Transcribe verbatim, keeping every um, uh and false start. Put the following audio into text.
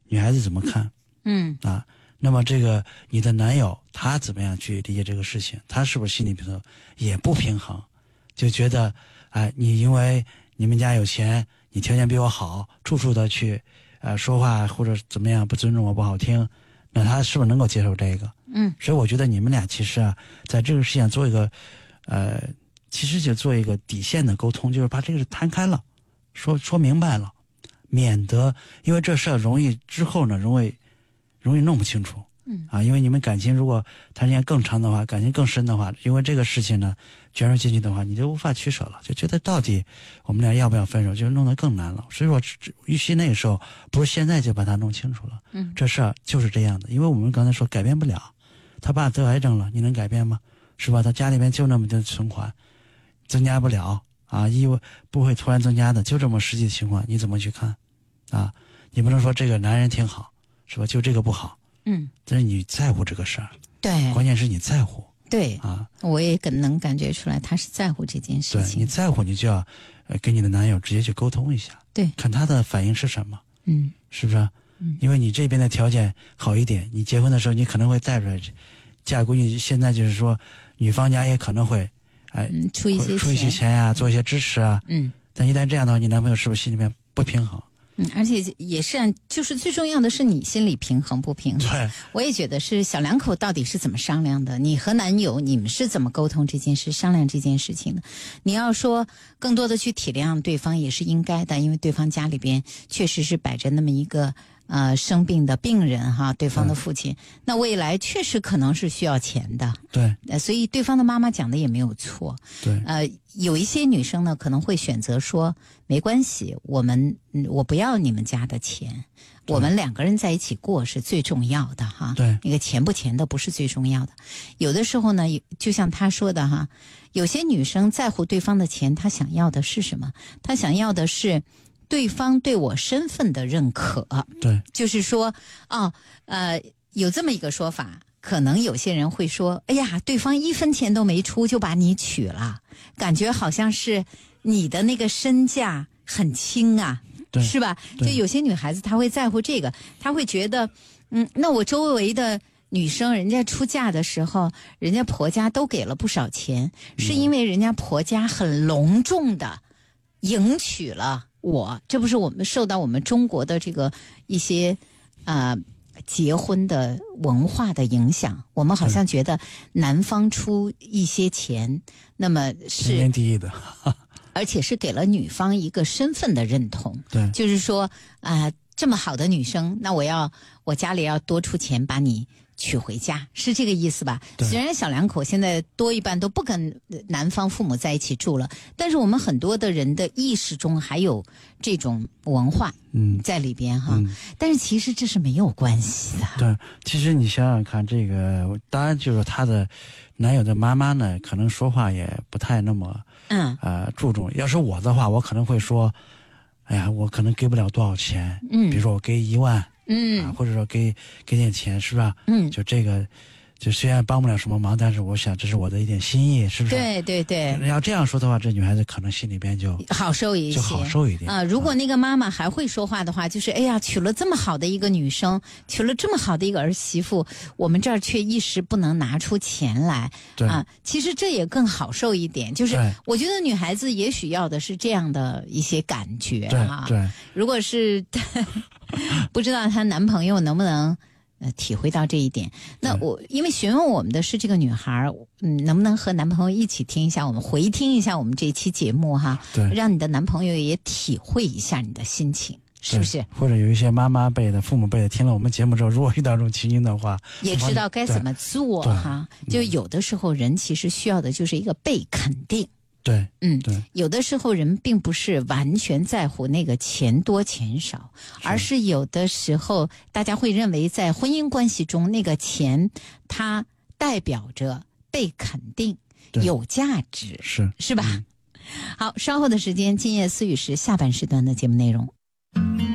女孩子怎么看？ 嗯啊，那么这个你的男友他怎么样去理解这个事情？他是不是心理平衡也不平衡？就觉得，哎，你因为你们家有钱，你条件比我好，处处的去，呃，说话或者怎么样不尊重我不好听，那他是不是能够接受这个？ 嗯， 所以我觉得你们俩其实啊，在这个事情上做一个，呃，其实就做一个底线的沟通，就是把这个事摊开了，说说明白了，免得因为这事儿容易之后呢，容易容易弄不清楚。 嗯啊，因为你们感情如果谈时间更长的话，感情更深的话，因为这个事情呢，卷入进去的话，你就无法取舍了，就觉得到底我们俩要不要分手，就弄得更难了。所以说，与其那个时候，不是现在就把它弄清楚了。 嗯， 这事儿就是这样的，因为我们刚才说改变不了，他爸得癌症了，你能改变吗？是吧？他家里面就那么点存款，增加不了啊，义务不会突然增加的，就这么实际的情况，你怎么去看？啊，你不能说这个男人挺好，是吧？就这个不好。 嗯， 但是你在乎这个事儿， 对， 关键是你在乎， 对啊， 我也能感觉出来他是在乎这件事情。 对，你在乎，你就要呃跟你的男友直接去沟通一下， 对， 看他的反应是什么， 嗯， 是不是？ 嗯， 因为你这边的条件好一点，你结婚的时候你可能会带出来，嫁过去现在就是说女方家也可能会，哎， 嗯，出一些出一些钱呀、啊，做一些支持啊， 嗯， 但一旦这样的话，你男朋友是不是心里面不平衡？ 嗯，而且也是按，就是最重要的是你心里平衡不平衡。 对， 我也觉得是小两口到底是怎么商量的？你和男友你们是怎么沟通这件事、商量这件事情的？你要说更多的去体谅对方也是应该的，因为对方家里边确实是摆着那么一个呃生病的病人哈，对方的父亲，那未来确实可能是需要钱的。 对， 呃，所以对方的妈妈讲的也没有错。 对， 呃，有一些女生呢可能会选择说没关系，我们我不要你们家的钱，我们两个人在一起过是最重要的哈。 对， 那个钱不钱的不是最重要的。有的时候呢，就像他说的哈，有些女生在乎对方的钱，她想要的是什么？她想要的是对方对我身份的认可。 对， 就是说，哦，呃，有这么一个说法。可能有些人会说，哎呀，对方一分钱都没出就把你娶了，感觉好像是你的那个身价很轻啊，是吧？就有些女孩子她会在乎这个，她会觉得，嗯，那我周围的女生人家出嫁的时候，人家婆家都给了不少钱，嗯、是因为人家婆家很隆重的迎娶了我，这不是我们受到我们中国的这个一些啊。呃结婚的文化的影响，我们好像觉得男方出一些钱，那么是天经地义的， 而且是给了女方一个身份的认同。 对， 就是说啊、呃，这么好的女生，那我要我家里要多出钱把你娶回家，是这个意思吧？虽然小两口现在多一半都不跟男方父母在一起住了，但是我们很多的人的意识中还有这种文化在里边哈、嗯。但是其实这是没有关系的。 对，其实你想想看，这个当然就是她的男友的妈妈呢，可能说话也不太那么嗯呃注重。要是我的话，我可能会说，哎呀，我可能给不了多少钱， 嗯， 比如说我给一万。 嗯、 啊，或者说给给点钱是吧？ 嗯， 就这个，就虽然帮不了什么忙，但是我想这是我的一点心意，是不是？ 对对对。 要这样说的话，这女孩子可能心里边就好受一些， 就好受一点啊。如果那个妈妈还会说话的话，就是哎呀，娶了这么好的一个女生，娶了这么好的一个儿媳妇，我们这儿却一时不能拿出钱来， 对啊，其实这也更好受一点。就是我觉得女孩子也许要的是这样的一些感觉啊。 对对， 如果是。不知道她男朋友能不能呃体会到这一点？那我因为询问我们的是这个女孩，嗯，能不能和男朋友一起听一下，我们回听一下我们这期节目哈？ 对， 让你的男朋友也体会一下你的心情，是不是？ 或者有一些妈妈辈的、父母辈的，听了我们节目之后，如果遇到这种情形的话， 也知道该怎么做哈。就有的时候人其实需要的就是一个被肯定。 对， 嗯， 对， 有的时候人并不是完全在乎那个钱多钱少，而是有的时候大家会认为在婚姻关系中，那个钱它代表着被肯定、有价值， 是是吧？嗯、好，稍后的时间，今夜思雨时下半时段的节目内容。